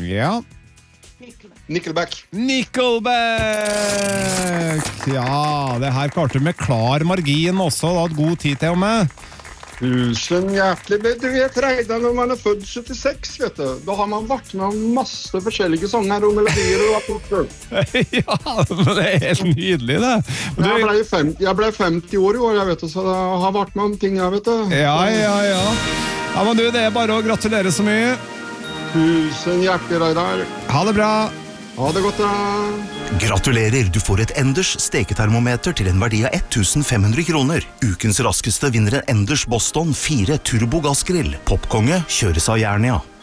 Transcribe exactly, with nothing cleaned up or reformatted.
Ja. Nickelback. Nickelback! Ja, det her klarte du med klar margin også, da hadde god tid til og med. Tusen hjertelig. Du vet, Reidar, når man er født syttiseks, vet du, da har man vært med om masse forskjellige sanger og melodier og apporter. Ja, men det er helt nydelig, det. Du... Jeg, ble femti, jeg ble femti år i år, jeg vet du, så jeg har vært med om ting, jeg vet du. Ja, ja, ja. Ja, men du, det er bare å gratulere så mye. Tusen hjertelig, Reidar. Ha det bra. Ha det godt, da. Gratulerer, du får et Enders steketermometer til en verdi av femten hundre kroner. Ukens raskeste vinner en Enders Boston fire Turbo Gassgrill. Popkonge kjøres av Jernia.